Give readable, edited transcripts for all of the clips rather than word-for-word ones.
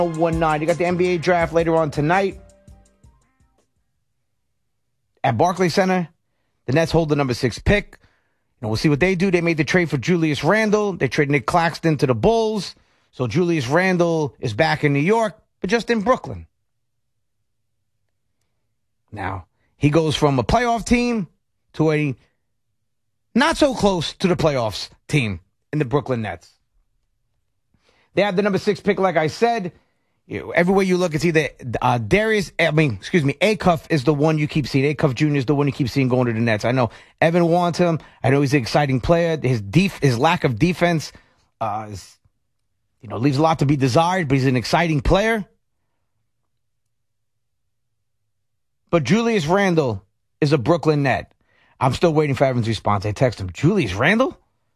19. You got the NBA draft later on tonight at Barclays Center. The Nets hold the number 6 pick. We'll see what they do. They made the trade for Julius Randle. They traded Nick Claxton to the Bulls. So Julius Randle is back in New York, but just in Brooklyn. Now, he goes from a playoff team to a not so close to the playoffs team in the Brooklyn Nets. They have the number 6 pick, like I said. Everywhere you look, it's either Acuff is the one you keep seeing. Acuff Jr. is the one you keep seeing going to the Nets. I know Evan wants him. I know he's an exciting player. His lack of defense leaves a lot to be desired, but he's an exciting player. But Julius Randle is a Brooklyn Net. I'm still waiting for Evan's response. I text him, Julius Randle?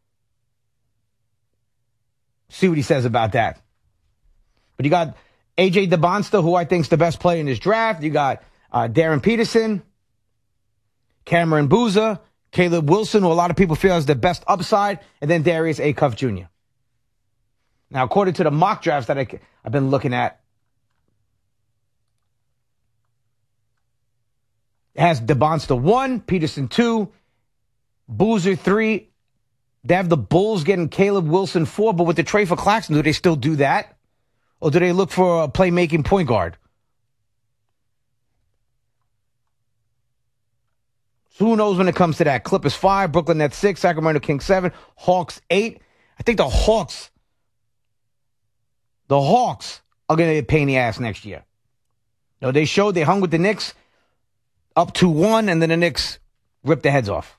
See what he says about that. But you got A.J. DeBonsta, who I think is the best player in this draft. You got Darren Peterson, Cameron Boozer, Caleb Wilson, who a lot of people feel is the best upside, and then Darius Acuff Jr. Now, according to the mock drafts that I've been looking at, it has DeBonsta 1, Peterson 2, Boozer 3. They have the Bulls getting Caleb Wilson 4, but with the trade for Claxton, do they still do that? Or do they look for a playmaking point guard? So who knows when it comes to that? Clippers 5, Brooklyn Nets 6, Sacramento Kings 7, Hawks 8. I think the Hawks are going to be a pain in the ass next year. They hung with the Knicks up 2-1, and then the Knicks ripped their heads off.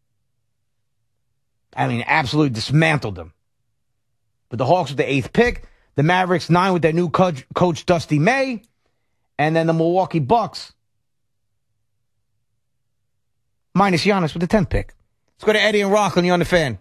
Absolutely dismantled them. But the Hawks with the 8th pick, the Mavericks 9 with their new coach Dusty May, and then the Milwaukee Bucks minus Giannis with the 10th pick. Let's go to Eddie and Rockland. You on the Fan?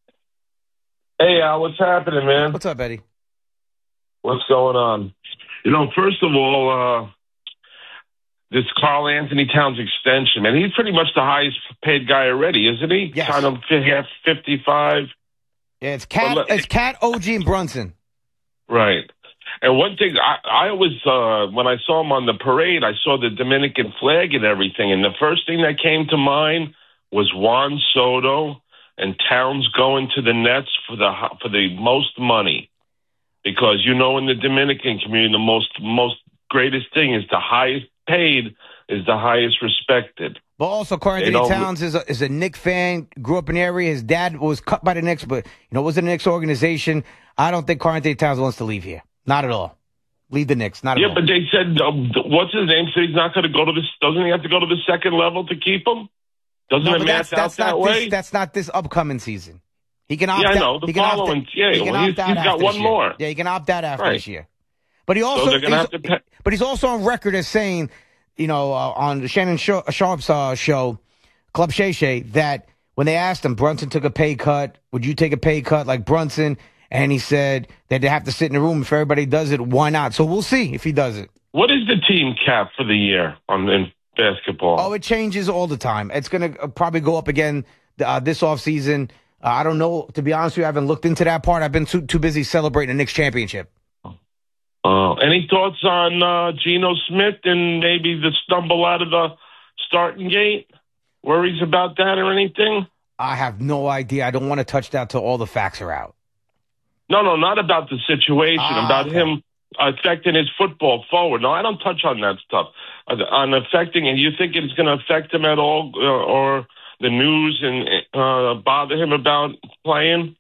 Hey, Al, what's happening, man? What's up, Eddie? What's going on? First of all, this Karl Anthony Towns extension, man, he's pretty much the highest paid guy already, isn't he? Yes. Kind of 55. Yeah, it's Cat, OG, and Brunson. Right. And one thing, I always, when I saw him on the parade, I saw the Dominican flag and everything, and the first thing that came to mind was Juan Soto and Towns going to the Nets for the most money. Because, in the Dominican community, the most greatest thing is the highest paid is the highest respected. But also, Karl Anthony Towns is a Knicks fan, grew up in the area. His dad was cut by the Knicks, but, it was a Knicks organization. I don't think Karl Anthony Towns wants to leave here. Not at all. Leave the Knicks. Not at all. Yeah, but they said, what's his name? Said he's not going to go to this. Doesn't he have to go to the second level to keep him? Doesn't it math out that way? That's not this upcoming season. He can opt out. Yeah, I know. The following, he's got one more. Yeah, he can opt out after this year. But he also, they're going to have to pay. But he's also on record as saying, on the Shannon Sharp's show, Club Shay Shay, that when they asked him, Brunson took a pay cut. Would you take a pay cut like Brunson? And he said that they have to sit in the room. If everybody does it, why not? So we'll see if he does it. What is the team cap for the year in basketball? Oh, it changes all the time. It's going to probably go up again this offseason. I don't know. To be honest with you, I haven't looked into that part. I've been too busy celebrating the Knicks championship. Any thoughts on Geno Smith and maybe the stumble out of the starting gate? Worries about that or anything? I have no idea. I don't want to touch that till all the facts are out. No, not about the situation, about him affecting his football forward. No, I don't touch on that stuff. On affecting it, you think it's going to affect him at all, or the news and bother him about playing?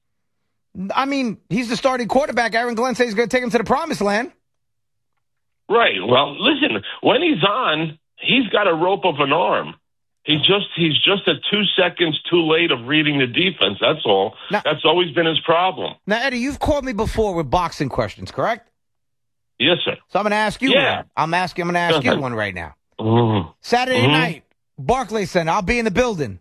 He's the starting quarterback. Aaron Glenn says he's going to take him to the promised land. Right. Well, listen, when he's on, he's got a rope of an arm. He's just 2 seconds too late of reading the defense. That's all. Now, that's always been his problem. Now, Eddie, you've called me before with boxing questions, correct? Yes, sir. So I'm going to ask you one. I'm going to ask you one right now. Saturday night, Barclays Center. I'll be in the building.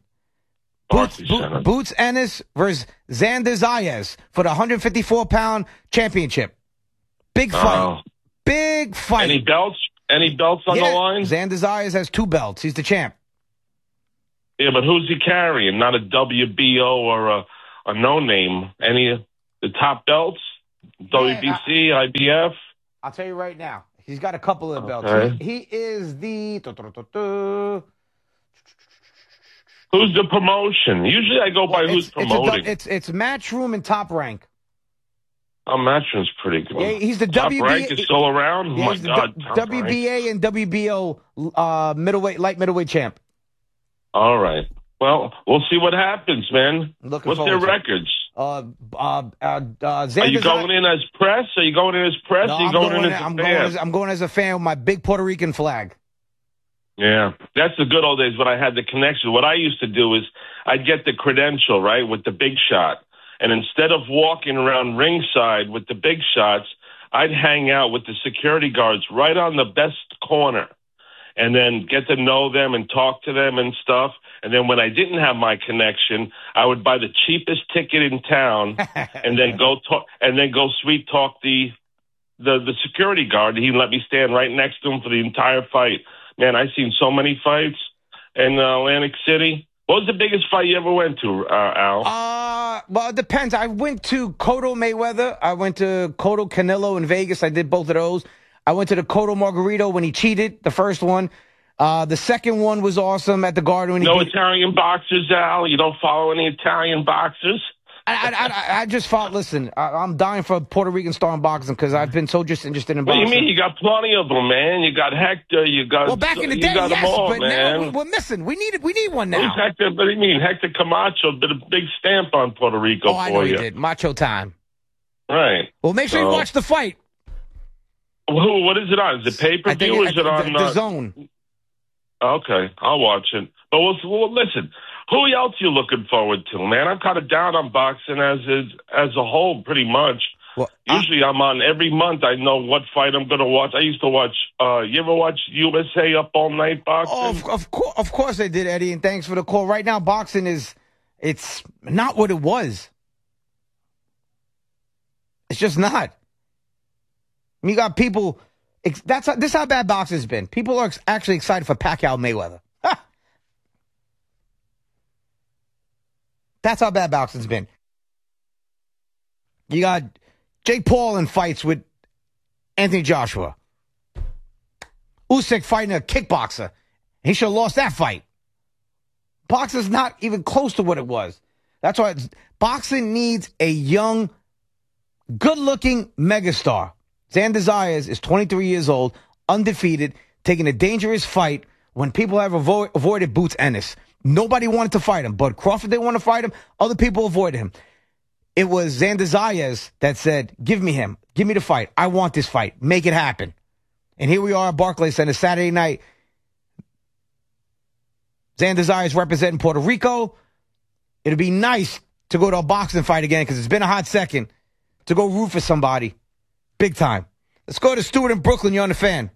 Boots Ennis versus Xander Zayas for the 154-pound championship. Big fight. Big fight. Any belts? Any belts on the line? Xander Zayas has 2 belts. He's the champ. Yeah, but who's he carrying? Not a WBO or a no-name. Any of the top belts? WBC, IBF? I'll tell you right now. He's got a couple of belts. Okay. He is the... Who's the promotion? Usually I go by who's promoting. It's Matchroom and Top Rank. Oh, Matchroom's pretty good. Yeah, he's the Top WBA. Rank is still around? Yeah, My he's the God. Top Rank. WBA and WBO light middleweight champ. All right. Well, we'll see what happens, man. Looking What's their forward to it. records? Xander Are you going in as press? Are you going in as press? No, Or are you going in as a fan? I'm going as a fan with my big Puerto Rican flag. Yeah, that's the good old days when I had the connection. What I used to do is I'd get the credential, right, with the big shot. And instead of walking around ringside with the big shots, I'd hang out with the security guards right on the best corner and then get to know them and talk to them and stuff. And then when I didn't have my connection, I would buy the cheapest ticket in town and then go sweet talk the security guard. He'd let me stand right next to him for the entire fight. Man, I've seen so many fights in Atlantic City. What was the biggest fight you ever went to, Al? Well, it depends. I went to Cotto Mayweather. I went to Cotto Canelo in Vegas. I did both of those. I went to the Cotto Margarito when he cheated, the first one. The second one was awesome at the Garden. When No Italian boxers, Al? You don't follow any Italian boxers? I just thought, listen, I'm dying for a Puerto Rican star in boxing because I've been so just interested in boxing. What do you mean? You got plenty of them, man. You got Hector. You got well, back in the day, you got yes, them all, but man. now we're missing. We need one now. Who's Hector? What do you mean? Hector Camacho did a big stamp on Puerto Rico for I know you. he did. Macho time. Right. Well, make sure you watch the fight. What is it on? Is it pay-per-view or is it on the Zone? Okay, I'll watch it. But well, listen, who else you looking forward to, man? I'm kind of down on boxing as a whole, pretty much. Well, usually I'm on every month. I know what fight I'm going to watch. I used to watch. You ever watch USA Up All Night boxing? Oh, of course I did, Eddie. And thanks for the call. Right now, boxing it's not what it was. It's just not. You got people. This is how bad boxing's been. People are actually excited for Pacquiao Mayweather. That's how bad boxing's been. You got Jake Paul in fights with Anthony Joshua. Usyk fighting a kickboxer. He should have lost that fight. Boxing's not even close to what it was. That's why boxing needs a young, good-looking megastar. Xander Zayas is 23 years old, undefeated, taking a dangerous fight when people have avoided Boots Ennis. Nobody wanted to fight him. Bud Crawford didn't want to fight him. Other people avoided him. It was Xander Zayas that said, give me him. Give me the fight. I want this fight. Make it happen. And here we are at Barclays Center Saturday night. Xander Zayas representing Puerto Rico. It'd be nice to go to a boxing fight again because it's been a hot second to go root for somebody. Big time. Let's go to Stuart in Brooklyn. You're on the Fan.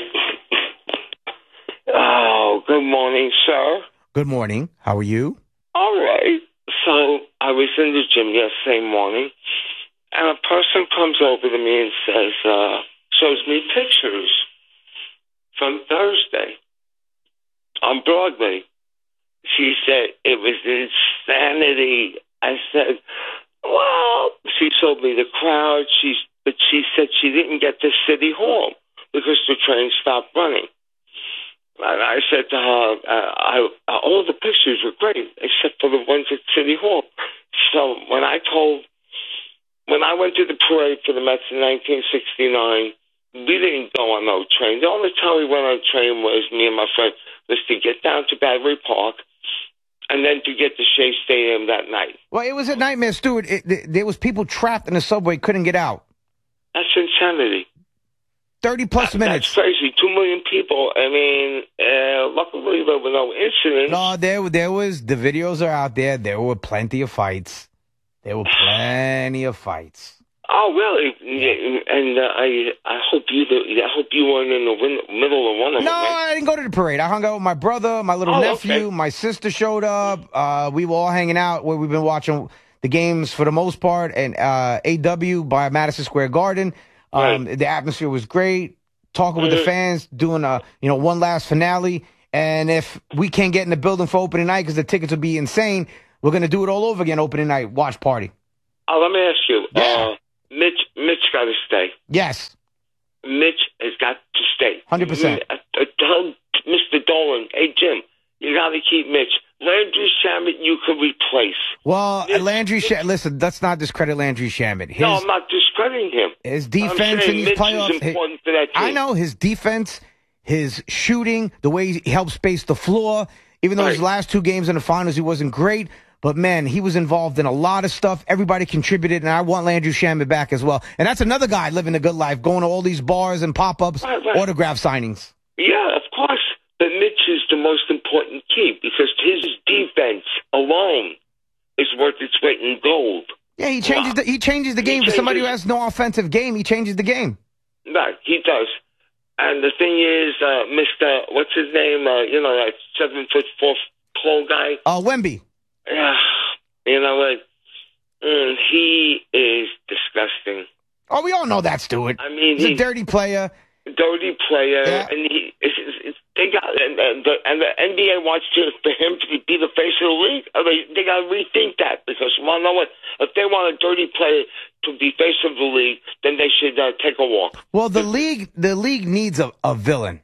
Oh, good morning, sir. Good morning. How are you? All right. So I was in the gym yesterday morning, and a person comes over to me and says, shows me pictures from Thursday on Broadway. She said it was insanity. I said, well, she showed me the crowd. But she said she didn't get to City Hall because the train stopped running. And I said to her, all the pictures were great, except for the ones at City Hall. So when I went to the parade for the Mets in 1969, we didn't go on no train. The only time we went on a train was, me and my friend, was to get down to Battery Park and then to get to Shea Stadium that night. Well, it was a nightmare, Stuart. There was people trapped in the subway, couldn't get out. That's insanity. 30-plus minutes. That's crazy. 2 million people. I mean, luckily there were no incidents. No, there was. The videos are out there. There were plenty of fights. Oh, really? And I hope you weren't in the middle of one of them. No, I didn't go to the parade. I hung out with my brother, my little nephew. Okay. My sister showed up. We were all hanging out where we've been watching the games for the most part, and AW by Madison Square Garden. Right. The atmosphere was great. Talking with the fans, doing one last finale. And if we can't get in the building for opening night because the tickets will be insane, we're going to do it all over again opening night, watch party. Let me ask you. Yeah. Mitch got to stay. Yes. Mitch has got to stay. 100%. Tell Mr. Dolan, hey, Jim, you got to keep Mitch. Landry Shamet, you can replace. Well, Landry Shamet, listen, let's not discredit Landry Shamet. No, I'm not discrediting him. His defense in these Mitch playoffs. is important for that team. I know his defense, his shooting, the way he helped space the floor. Even though his last 2 games in the finals, he wasn't great. But, man, he was involved in a lot of stuff. Everybody contributed, and I want Landry Shamet back as well. And that's another guy living a good life, going to all these bars and pop-ups, autograph signings. Yeah, of course. But Mitch is the most important key because his defense alone is worth its weight in gold. Yeah, he changes the game. For somebody who has no offensive game, he changes the game. Right, he does. And the thing is, Mr. What's his name? That 7'4" tall guy. Wemby. Yeah, you know what? He is disgusting. Oh, we all know that, Stuart. I mean, he's a dirty player. Yeah. And they got and the NBA wants for him to be the face of the league. They got to rethink that because well, know what? If they want a dirty player to be face of the league, then they should take a walk. Well, the league needs a villain.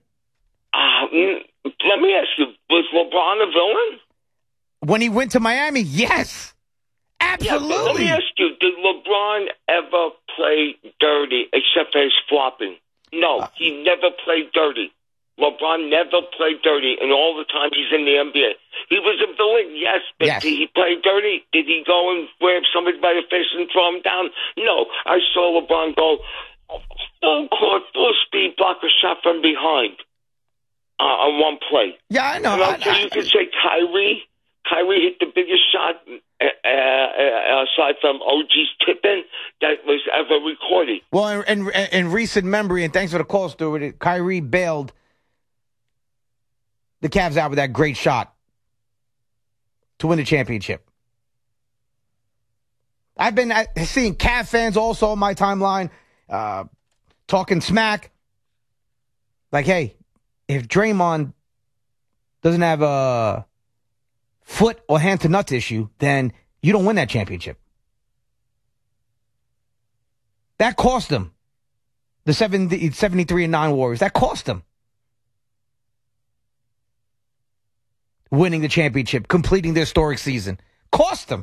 Let me ask you: was LeBron a villain? When he went to Miami, yes, absolutely. Yeah, let me ask you: did LeBron ever play dirty except for his flopping? No, he never played dirty. LeBron never played dirty in all the time he's in the NBA. He was a villain, yes, but did he play dirty? Did he go and grab somebody by the face and throw him down? No. I saw LeBron go full court, full speed, block a shot from behind on one play. Yeah, I know. You could say Kyrie hit the biggest shot aside from OG's tipping that was ever recorded. Well, in recent memory, and thanks for the call, Stuart, Kyrie bailed the Cavs out with that great shot to win the championship. I've been seeing Cav fans also on my timeline talking smack. Like, hey, if Draymond doesn't have a foot or hand to nuts issue, then you don't win that championship. That cost them. The 73-9 Warriors. That cost them. Winning the championship, completing their historic season. Cost them.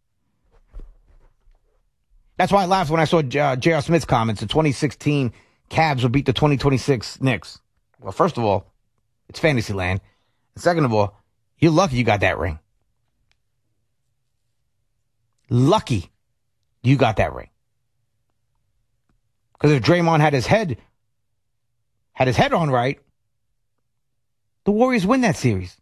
That's why I laughed when I saw J.R. Smith's comments. The 2016 Cavs will beat the 2026 Knicks. Well, first of all, it's fantasy land. And second of all, you're lucky you got that ring. Lucky you got that ring. Because if Draymond had his head on right, the Warriors win that series.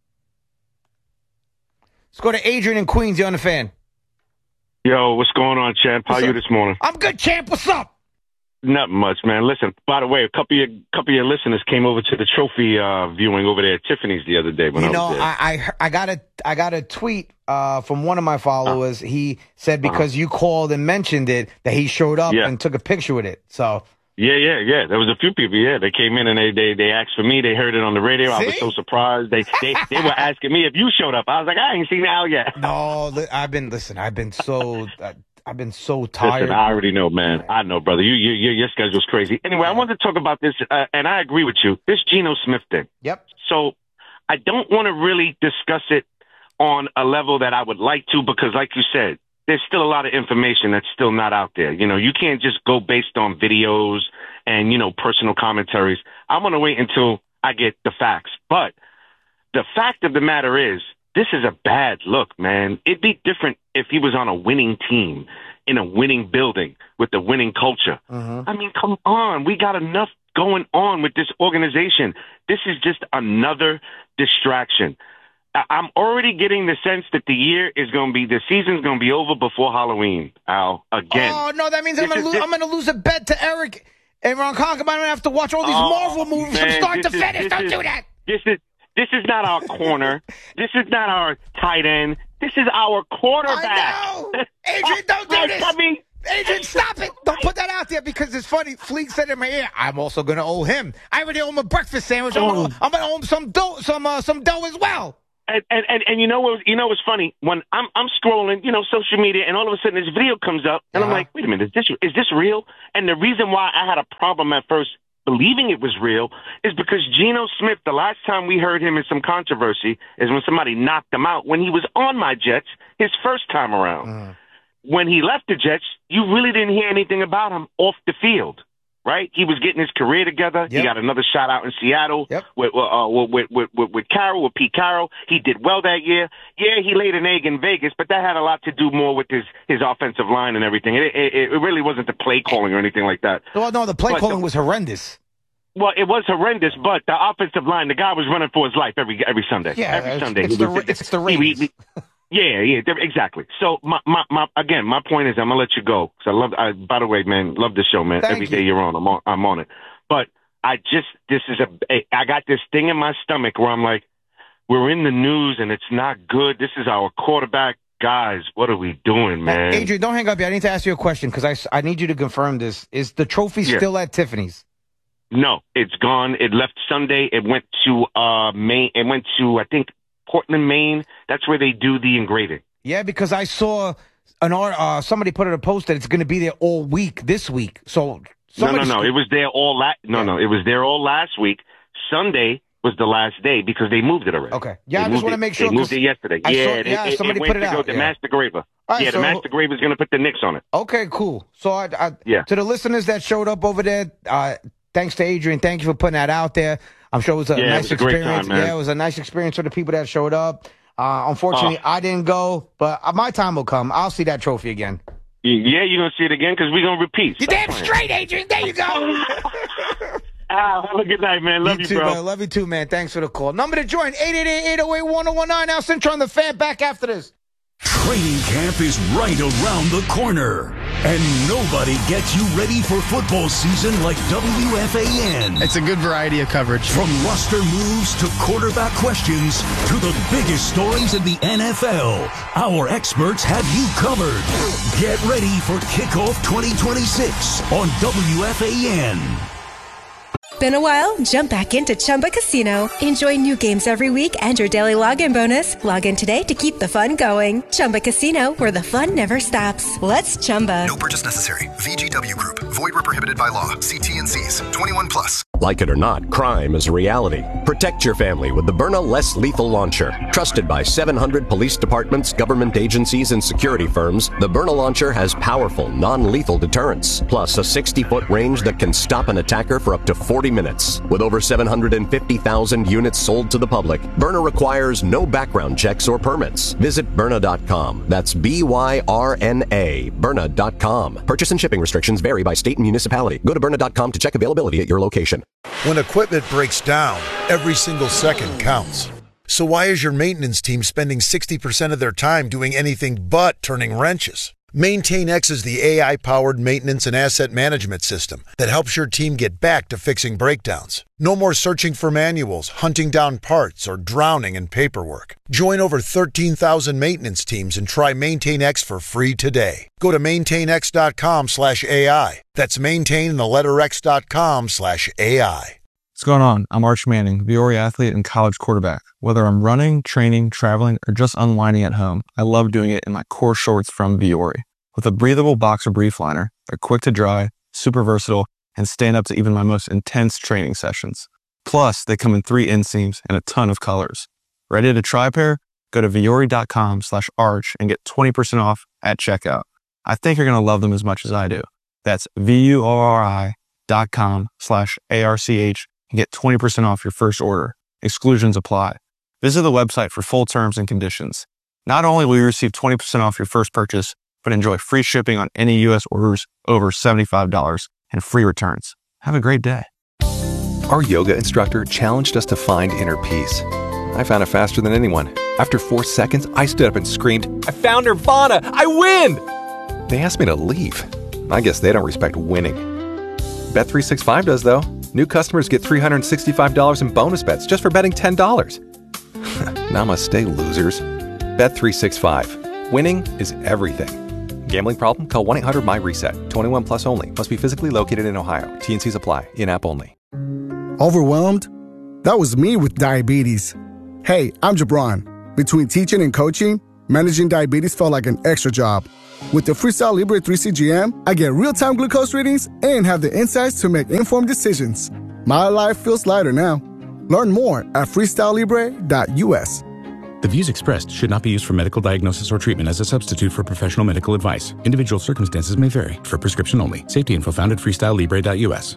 Let's go to Adrian in Queens. You're on the Fan. Yo, what's going on, Champ? How are you this morning? I'm good, Champ. What's up? Not much, man. Listen, by the way, a couple of your listeners came over to the trophy viewing over there at Tiffany's the other day when I was there. I got a tweet from one of my followers. He said because you called and mentioned it that he showed up and took a picture with it. So yeah. There was a few people. Yeah, they came in and they asked for me. They heard it on the radio. See? I was so surprised. They were asking me if you showed up. I was like, I ain't seen Al yet. No, I've been so tired. Listen, I already know, man. I know, brother. Your schedule's crazy. Anyway, I wanted to talk about this, and I agree with you. This Geno Smith thing. Yep. So I don't want to really discuss it on a level that I would like to because, like you said, there's still a lot of information that's still not out there. You know, you can't just go based on videos and, personal commentaries. I'm going to wait until I get the facts. But the fact of the matter is, this is a bad look, man. It'd be different if he was on a winning team in a winning building with the winning culture. Mm-hmm. I mean, come on. We got enough going on with this organization. This is just another distraction. I'm already getting the sense that the season's going to be over before Halloween, Al, again. Oh, no, that means I'm going to lose a bet to Eric and Ron Conk. I'm going to have to watch all these Marvel movies from start to finish. Don't do that. This is not our corner. This is not our tight end. This is our quarterback. I know. Adrian, don't do this. Adrian, stop it. Don't put that out there because it's funny. Fleek said in my ear, I'm also going to owe him. I already owe him a breakfast sandwich. I'm going to owe him some dough as well. And you know what's funny? When I'm scrolling, social media, and all of a sudden this video comes up, and I'm like, wait a minute, is this real? And the reason why I had a problem at first believing it was real is because Geno Smith, the last time we heard him in some controversy is when somebody knocked him out when he was on my Jets his first time around. When he left the Jets, you really didn't hear anything about him off the field. Right, he was getting his career together. Yep. He got another shot out in Seattle with Carroll, with Pete Carroll. He did well that year. Yeah, he laid an egg in Vegas, but that had a lot to do more with his offensive line and everything. It really wasn't the play calling or anything like that. Well, no, the play calling was horrendous. Well, it was horrendous, but the offensive line, the guy was running for his life every Sunday. Yeah, every Sunday. It's the Ravens. Yeah, exactly. So my point is, I'm gonna let you go. So by the way, man, love the show, man. Every day you're on, I'm on it. But I got this thing in my stomach where I'm like, we're in the news and it's not good. This is our quarterback. Guys, what are we doing, man? Adrian, don't hang up yet. I need to ask you a question because I need you to confirm this. Is the trophy still at Tiffany's? No, it's gone. It left Sunday. It went to Maine. It went to, I think, Portland, Maine. That's where they do the engraving. Yeah, because I saw somebody put in a post that it's going to be there all week this week. So no. It was there all it was there all last week. Sunday was the last day because they moved it already. Okay. Yeah, I just want to make sure. They moved it yesterday. Somebody put it out. The Master Graver. Right, the Master Graver is going to put the Knicks on it. Okay, cool. So to the listeners that showed up over there, thanks to Adrian. Thank you for putting that out there. I'm sure it was a nice experience. It was a nice experience for the people that showed up. Unfortunately, I didn't go, but my time will come. I'll see that trophy again. Yeah, you're going to see it again because we're going to repeat. You're damn straight, Adrian. There you go. Have a good night, man. Love you, too, bro. Man. Love you too, man. Thanks for the call. Number to join, 888-808-1019. Now, Central on the Fan. Back after this. Training camp is right around the corner, and nobody gets you ready for football season like WFAN. It's a good variety of coverage. From roster moves to quarterback questions to the biggest stories in the NFL, our experts have you covered. Get ready for Kickoff 2026 on WFAN. Been a while? Jump back into Chumba Casino. Enjoy new games every week and your daily login bonus. Log in today to keep the fun going. Chumba Casino, where the fun never stops. Let's Chumba. No purchase necessary. VGW Group. Void where prohibited by law. See T&Cs. 21 plus. Like it or not, crime is a reality. Protect your family with the Byrna Less Lethal Launcher. Trusted by 700 police departments, government agencies, and security firms, the Byrna Launcher has powerful, non-lethal deterrence. Plus a 60-foot range that can stop an attacker for up to 40 minutes. With over 750,000 units sold to the public, Byrna requires no background checks or permits. Visit Byrna.com. That's BYRNA. Byrna.com. Purchase and shipping restrictions vary by state and municipality. Go to Byrna.com to check availability at your location. When equipment breaks down, every single second counts. So why is your maintenance team spending 60% of their time doing anything but turning wrenches? MaintainX is the AI-powered maintenance and asset management system that helps your team get back to fixing breakdowns. No more searching for manuals, hunting down parts, or drowning in paperwork. Join over 13,000 maintenance teams and try MaintainX for free today. Go to maintainx.com/AI. That's maintain and the letter x.com/AI. What's going on? I'm Arch Manning, Viore athlete and college quarterback. Whether I'm running, training, traveling, or just unwinding at home, I love doing it in my core shorts from Viore. With a breathable boxer brief liner, they're quick to dry, super versatile, and stand up to even my most intense training sessions. Plus, they come in 3 inseams and a ton of colors. Ready to try a pair? Go to Viore.com/arch and get 20% off at checkout. I think you're going to love them as much as I do. That's VUORI.com/ARCH and get 20% off your first order. Exclusions apply. Visit the website for full terms and conditions. Not only will you receive 20% off your first purchase, but enjoy free shipping on any U.S. orders over $75 and free returns. Have a great day. Our yoga instructor challenged us to find inner peace. I found it faster than anyone. After 4 seconds, I stood up and screamed, "I found Nirvana! I win!" They asked me to leave. I guess they don't respect winning. Bet365 does, though. New customers get $365 in bonus bets just for betting $10. Namaste, losers. Bet365. Winning is everything. Gambling problem? Call 1-800-MY-RESET. 21 plus only. Must be physically located in Ohio. T&Cs apply. In-app only. Overwhelmed? That was me with diabetes. Hey, I'm Jabron, Between teaching and coaching, managing diabetes felt like an extra job. With the Freestyle Libre 3 CGM, I get real-time glucose readings and have the insights to make informed decisions. My life feels lighter now. Learn more at freestylelibre.us. The views expressed should not be used for medical diagnosis or treatment as a substitute for professional medical advice. Individual circumstances may vary. For prescription only. Safety info found at freestylelibre.us.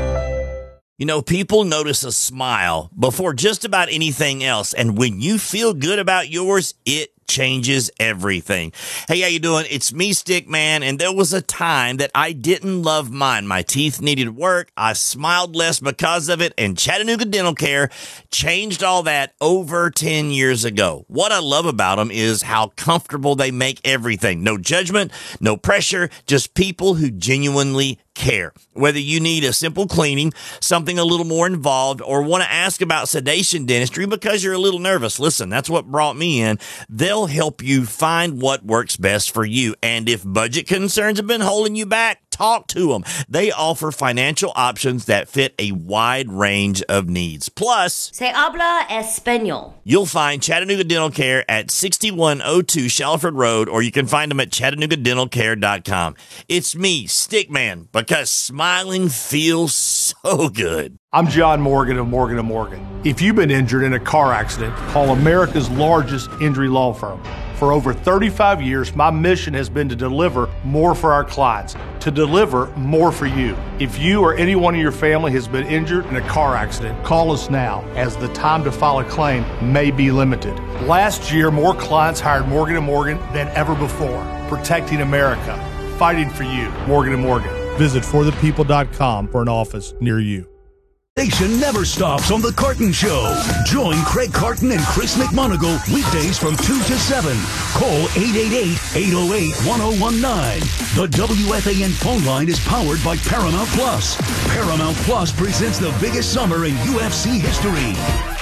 You know, people notice a smile before just about anything else. And when you feel good about yours, it changes everything. Hey, how you doing? It's me, Stickman, and there was a time that I didn't love mine. My teeth needed work. I smiled less because of it, and Chattanooga Dental Care changed all that over 10 years ago. What I love about them is how comfortable they make everything. No judgment, no pressure, just people who genuinely care. Whether you need a simple cleaning, something a little more involved, or want to ask about sedation dentistry because you're a little nervous, listen, that's what brought me in. They'll help you find what works best for you. And if budget concerns have been holding you back, talk to them. They offer financial options that fit a wide range of needs. Plus, Se habla español. You'll find Chattanooga Dental Care at 6102 Shalford Road, or you can find them at ChattanoogaDentalCare.com. It's me, Stickman, because smiling feels so good. I'm John Morgan of Morgan & Morgan. If you've been injured in a car accident, call America's largest injury law firm. For over 35 years, my mission has been to deliver more for our clients, to deliver more for you. If you or anyone in your family has been injured in a car accident, call us now, as the time to file a claim may be limited. Last year, more clients hired Morgan & Morgan than ever before, protecting America, fighting for you. Morgan & Morgan. Visit forthepeople.com for an office near you. Station never stops on The Carton Show. Join Craig Carton and Chris McMonagle weekdays from 2 to 7. Call 888-808-1019. The WFAN phone line is powered by Paramount Plus. Paramount Plus presents the biggest summer in UFC history.